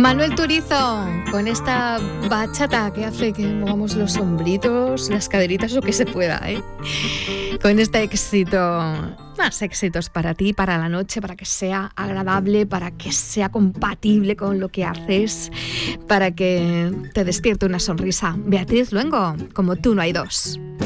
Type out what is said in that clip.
Manuel Turizo, con esta bachata que hace que movamos los hombritos, las caderitas, lo que se pueda, ¿eh? Con este éxito, más éxitos para ti, para la noche, para que sea agradable, para que sea compatible con lo que haces, para que te despierte una sonrisa. Beatriz Luengo, como tú no hay dos.